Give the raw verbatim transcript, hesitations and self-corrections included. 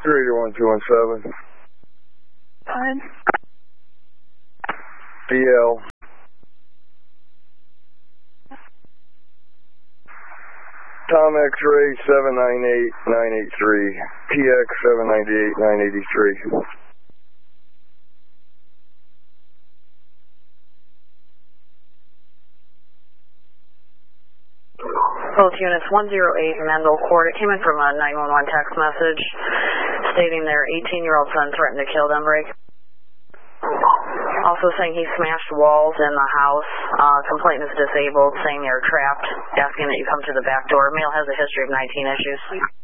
Raider one two one seven. Fine. B L. Tom X-ray seven nine eight nine eight three. P X seven ninety-eight nine eighty-three. Both units one zero eight Mendel Court. It came in from a nine one one text message stating their eighteen-year-old son threatened to kill them. Break. Also saying he smashed walls in the house. Uh, complainant is disabled, saying they're trapped, asking that you come to the back door. Male has a history of nineteen issues.